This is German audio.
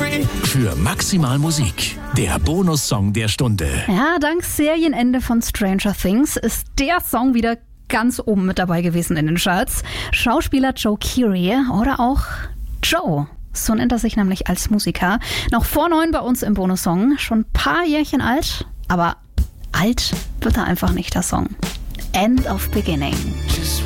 Für Maximal Musik, der Bonussong der Stunde. Ja, dank Serienende von Stranger Things ist der Song wieder ganz oben mit dabei gewesen in den Charts. Schauspieler Joe Keery oder auch Joe, so nennt er sich nämlich als Musiker. Noch vor 9 bei uns im Bonussong, schon ein paar Jährchen alt, aber alt wird er einfach nicht, der Song. End of Beginning. Just